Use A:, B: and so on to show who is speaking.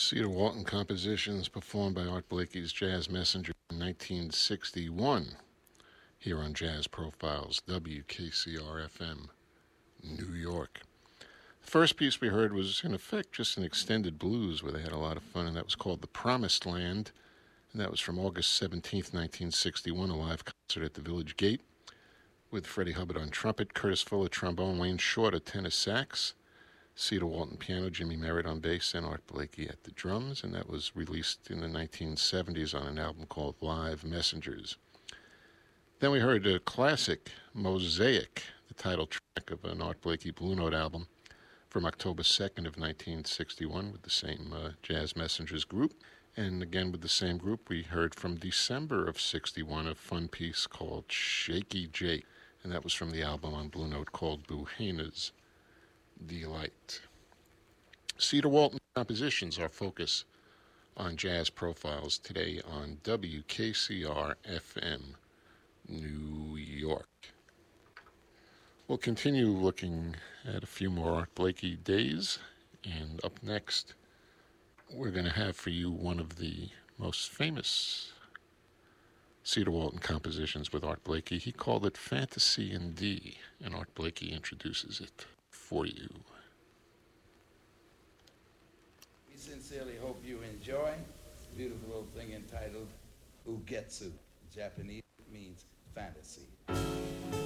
A: Cedar Walton compositions performed by Art Blakey's Jazz Messenger in 1961 here on Jazz Profiles, WKCR FM, New York. The first piece we heard was, in effect, just an extended blues where they had a lot of fun, and that was called The Promised Land, and that was from August 17th, 1961, a live concert at the Village Gate with Freddie Hubbard on trumpet, Curtis Fuller trombone, Wayne Short at tenor sax, Cedar Walton piano, Jimmy Merritt on bass, and Art Blakey at the drums, and that was released in the 1970s on an album called Live Messengers. Then we heard a classic, Mosaic, the title track of an Art Blakey Blue Note album from October 2nd of 1961 with the same Jazz Messengers group. And again with the same group, we heard from December of 61 a fun piece called Shaky Jake, and that was from the album on Blue Note called Buhena's Delight. Cedar Walton compositions, our focus on Jazz Profiles today on WKCR FM, New York. We'll continue looking at a few more Art Blakey days, and up next we're going to have for you one of the most famous Cedar Walton compositions with Art Blakey. He called it Fantasy in D, and Art Blakey introduces it for you.
B: We sincerely hope you enjoy this beautiful little thing entitled Ugetsu. Japanese means fantasy.